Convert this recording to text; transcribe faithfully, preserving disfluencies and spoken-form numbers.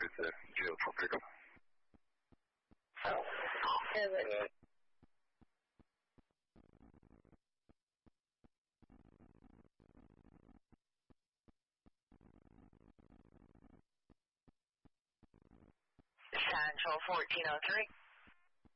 it's a jail for pickup. Seven. Uh, Central fourteen oh three.